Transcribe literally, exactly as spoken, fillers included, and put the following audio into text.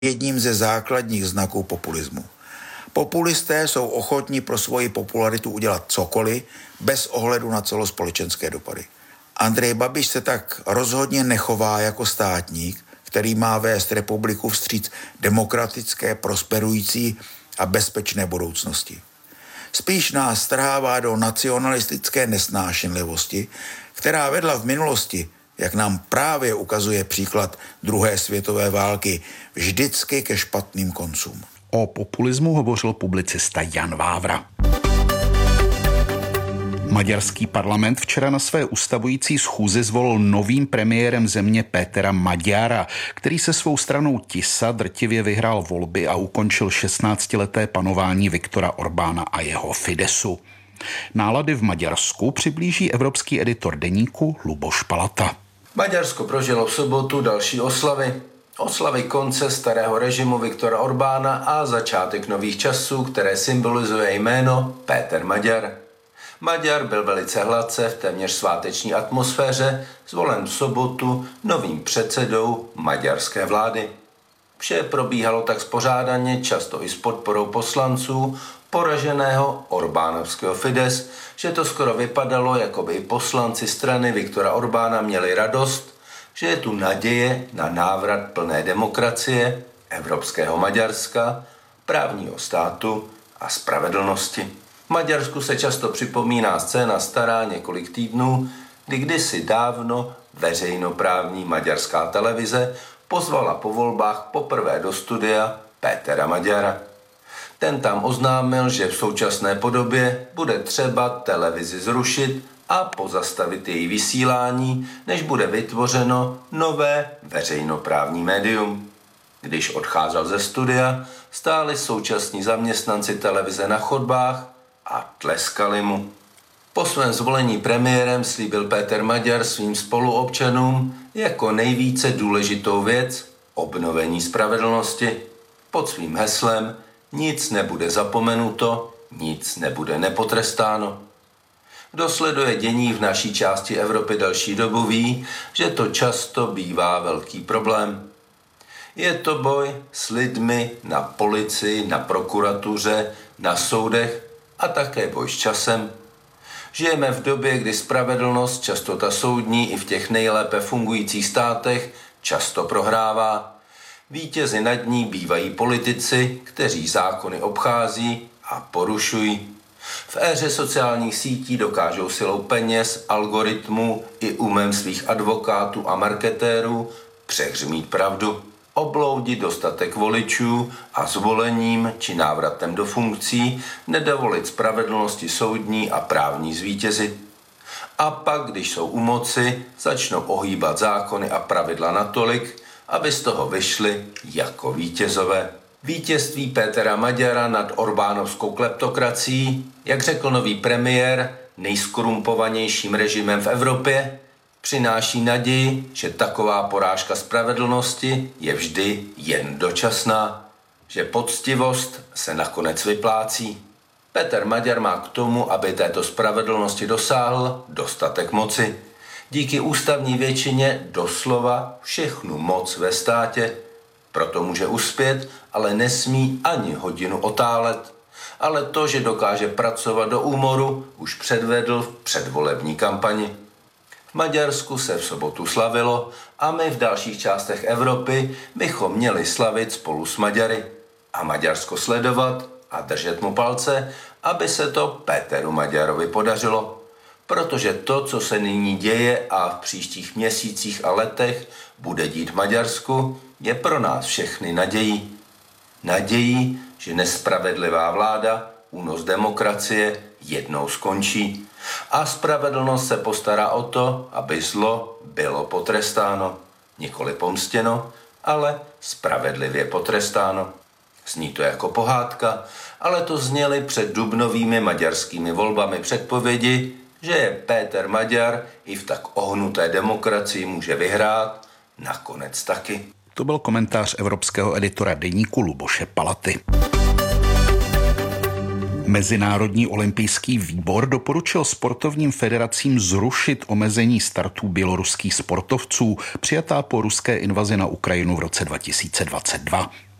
jedním ze základních znaků populismu. Populisté jsou ochotní pro svoji popularitu udělat cokoliv, bez ohledu na celospolečenské dopady. Andrej Babiš se tak rozhodně nechová jako státník, který má vést republiku vstříc demokratické, prosperující a bezpečné budoucnosti. Spíš nás strhává do nacionalistické nesnášenlivosti, která vedla v minulosti, jak nám právě ukazuje příklad druhé světové války, vždycky ke špatným koncům. O populismu hovořil publicista Jan Vávra. Maďarský parlament včera na své ustavující schůzi zvolil novým premiérem země Pétera Magyara, který se svou stranou Tisa drtivě vyhrál volby a ukončil šestnáctileté panování Viktora Orbána a jeho Fidesu. Nálady v Maďarsku přiblíží evropský editor deníku Luboš Palata. Maďarsko prožilo v sobotu další oslavy. Oslavy konce starého režimu Viktora Orbána a začátek nových časů, které symbolizuje jméno Péter Magyar. Magyar byl velice hladce v téměř sváteční atmosféře zvolen v sobotu novým předsedou maďarské vlády. Vše probíhalo tak spořádaně, často i s podporou poslanců poraženého orbánovského Fides, že to skoro vypadalo, jako by poslanci strany Viktora Orbána měli radost, že je tu naděje na návrat plné demokracie, evropského Maďarska, právního státu a spravedlnosti. V Maďarsku se často připomíná scéna stará několik týdnů, kdy kdysi dávno veřejnoprávní maďarská televize pozvala po volbách poprvé do studia Pétera Magyara. Ten tam oznámil, že v současné podobě bude třeba televizi zrušit a pozastavit její vysílání, než bude vytvořeno nové veřejnoprávní médium. Když odcházel ze studia, stáli současní zaměstnanci televize na chodbách a tleskali mu. Po svém zvolení premiérem slíbil Péter Magyar svým spoluobčanům jako nejvíce důležitou věc obnovení spravedlnosti. Pod svým heslem nic nebude zapomenuto, nic nebude nepotrestáno. Kdo sleduje dění v naší části Evropy další dobu ví, že to často bývá velký problém. Je to boj s lidmi na policii, na prokuratuře, na soudech a také boj s časem. Žijeme v době, kdy spravedlnost, často ta soudní i v těch nejlépe fungujících státech, často prohrává. Vítězi nad ní bývají politici, kteří zákony obchází a porušují. V éře sociálních sítí dokážou silou peněz, algoritmů i umem svých advokátů a marketérů přehřmít pravdu, obloudit dostatek voličů a zvolením či návratem do funkcí nedovolit spravedlnosti soudní a právní zvítězit. A pak, když jsou u moci, začnou ohýbat zákony a pravidla natolik, aby z toho vyšli jako vítězové. Vítězství Pétera Magyara nad orbánovskou kleptokracií, jak řekl nový premiér, nejskorumpovanějším režimem v Evropě, přináší naději, že taková porážka spravedlnosti je vždy jen dočasná, že poctivost se nakonec vyplácí. Péter Magyar má k tomu, aby této spravedlnosti dosáhl, dostatek moci. Díky ústavní většině doslova všechnu moc ve státě. Proto může uspět, ale nesmí ani hodinu otálet. Ale to, že dokáže pracovat do úmoru, už předvedl v předvolební kampani. V Maďarsku se v sobotu slavilo a my v dalších částech Evropy bychom měli slavit spolu s Maďary a Maďarsko sledovat a držet mu palce, aby se to Péteru Magyarovi podařilo. Protože to, co se nyní děje a v příštích měsících a letech bude dít v Maďarsku, je pro nás všechny nadějí. Nadějí, že nespravedlivá vláda, únos demokracie jednou skončí. A spravedlnost se postará o to, aby zlo bylo potrestáno. Nikoli pomstěno, ale spravedlivě potrestáno. Zní to jako pohádka, ale to zněly před dubnovými maďarskými volbami předpovědi, že je Péter Magyar i v tak ohnuté demokracii může vyhrát, nakonec taky. To byl komentář evropského editora deníku Luboše Palaty. Mezinárodní olympijský výbor doporučil sportovním federacím zrušit omezení startů běloruských sportovců přijatá po ruské invazi na Ukrajinu v roce dva tisíce dvacet dva.